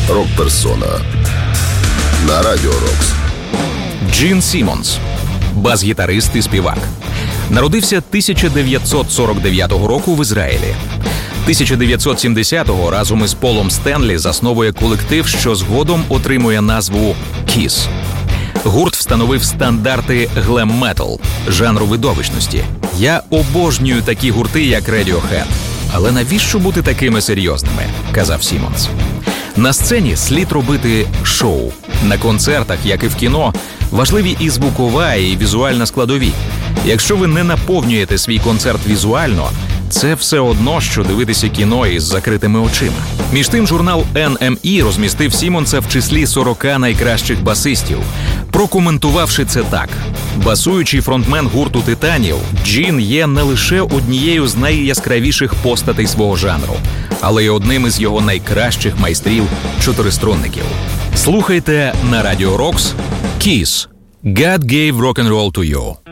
Рок-персона на Радіо Рокс. Джин Сіммонс – бас-гітарист і співак. Народився 1949 року в Ізраїлі. 1970-го разом із Полом Стенлі засновує колектив, що згодом отримує назву KISS. Гурт встановив стандарти глем-метал, жанру видовищності. Я обожнюю такі гурти, як Radiohead. Але навіщо бути такими серйозними, казав Сіммонс. На сцені слід робити шоу. На концертах, як і в кіно, важливі і звукова, і візуальна складові. Якщо ви не наповнюєте свій концерт візуально, це все одно, що дивитися кіно із закритими очима. Між тим, журнал NME розмістив Сіммонса в числі 40 найкращих басистів, прокоментувавши це так. Басуючий фронтмен гурту «Титанів», Джин є не лише однією з найяскравіших постатей свого жанру, але й одним із його найкращих майстрів чотириструнників. Слухайте на Радіо Рокс «KISS» – God gave rock and roll to you.